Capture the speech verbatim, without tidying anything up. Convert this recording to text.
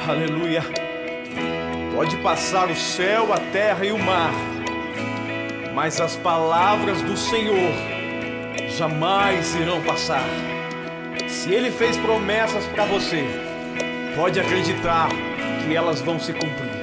Aleluia. Pode passar o céu, a terra e o mar, mas as palavras do Senhor jamais irão passar. Se Ele fez promessas para você, pode acreditar que elas vão se cumprir.